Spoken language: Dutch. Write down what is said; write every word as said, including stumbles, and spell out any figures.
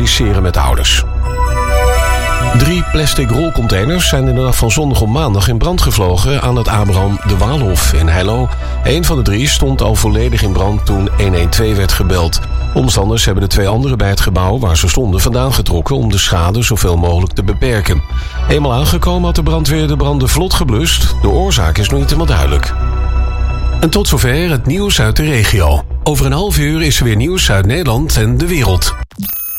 communiceren met ouders. Drie plastic rolcontainers zijn in de nacht van zondag op maandag in brand gevlogen aan het Abraham de Waalhof in Heilo. Een van de drie stond al volledig in brand toen honderdtwaalf werd gebeld. Omstanders hebben de twee anderen bij het gebouw waar ze stonden vandaan getrokken om de schade zoveel mogelijk te beperken. Eenmaal aangekomen had de brandweer de branden vlot geblust. De oorzaak is nog niet helemaal duidelijk. En tot zover het nieuws uit de regio. Over een half uur is er weer nieuws uit Nederland en de wereld.